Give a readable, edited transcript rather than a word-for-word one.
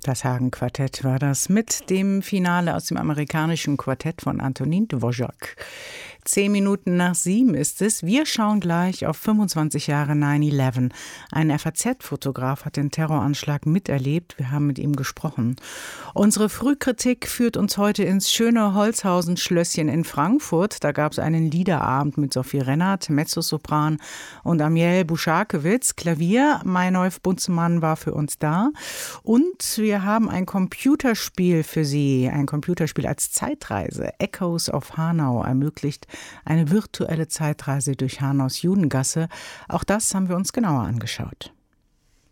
Das Hagen-Quartett war das mit dem Finale aus dem amerikanischen Quartett von Antonín Dvořák. 7:10 ist es. Wir schauen gleich auf 25 Jahre 9/11. Ein FAZ-Fotograf hat den Terroranschlag miterlebt. Wir haben mit ihm gesprochen. Unsere Frühkritik führt uns heute ins schöne Holzhausen-Schlösschen in Frankfurt. Da gab es einen Liederabend mit Sophie Rennert, Mezzosopran, und Amiel Buschakewitz, Klavier. Meinolf Bunzemann war für uns da. Und wir haben ein Computerspiel für Sie. Ein Computerspiel als Zeitreise. Echoes of Hanau ermöglicht eine virtuelle Zeitreise durch Hanaus Judengasse. Auch das haben wir uns genauer angeschaut.